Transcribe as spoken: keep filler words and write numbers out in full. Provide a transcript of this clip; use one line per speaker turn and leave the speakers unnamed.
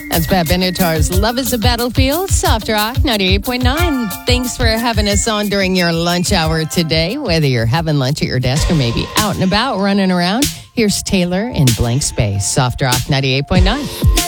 That's Pat Benatar's Love is a Battlefield, Soft Rock ninety-eight point nine. Thanks for having us on during your lunch hour today, whether you're having lunch at your desk or maybe out and about running around. Here's Taylor in Blank Space, Soft Rock ninety-eight point nine.